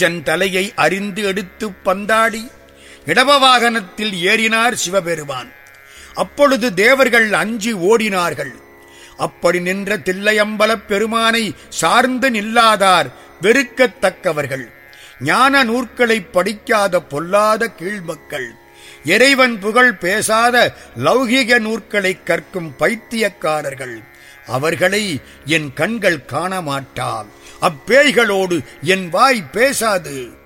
தன் தலையை அறிந்து எடுத்து பந்தாடி இடப வாகனத்தில் ஏறினார் சிவபெருமான். அப்பொழுது தேவர்கள் அஞ்சி ஓடினார்கள். அப்படி நின்ற தில்லையம்பலப் பெருமானை சார்ந்து நில்லாதார் வெறுக்கத்தக்கவர்கள், ஞான நூற்களை படிக்காத பொல்லாத கீழ்மக்கள், இறைவன் புகழ் பேசாத லௌகிக நூற்களை கற்கும் பைத்தியக்காரர்கள், அவர்களை என் கண்கள் காண மாட்டாம். அப்பேய்களோடு என் வாய் பேசாது.